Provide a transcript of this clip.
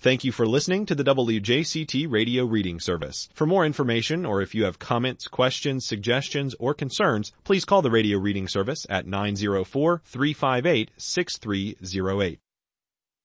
Thank you for listening to the WJCT Radio Reading Service. For more information, or if you have comments, questions, suggestions, or concerns, please call the Radio Reading Service at 904-358-6308.